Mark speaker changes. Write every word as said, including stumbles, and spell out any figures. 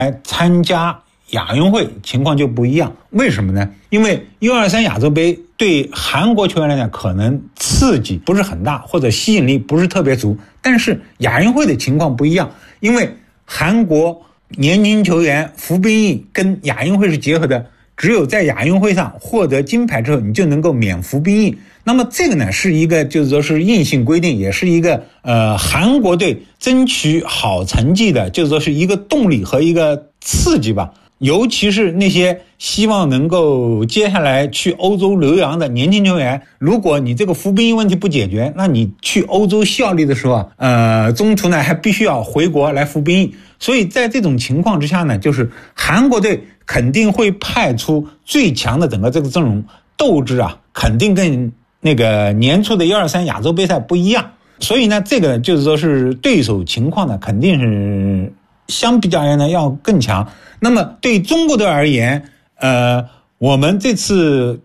Speaker 1: 来参加亚运会情况就不一样。为什么呢？因为 U 二十三 亚洲杯对韩国球员来讲可能刺激不是很大，或者吸引力不是特别足，但是亚运会的情况不一样，因为韩国年轻球员服兵役跟亚运会是结合的，只有在亚运会上获得金牌之后，你就能够免服兵役。那么这个呢，是一个就是说是硬性规定，也是一个呃韩国队争取好成绩的，就是说是一个动力和一个刺激吧。尤其是那些希望能够接下来去欧洲留洋的年轻球员，如果你这个服兵役问题不解决，那你去欧洲效力的时候啊，呃，中途呢还必须要回国来服兵役。所以在这种情况之下呢，就是韩国队肯定会派出最强的整个这个阵容，斗志啊，肯定跟那个年初的一二三亚洲杯赛不一样。所以呢，这个就是说是对手情况呢，肯定是相比较而言呢要更强。那么对中国队而言，呃，我们这次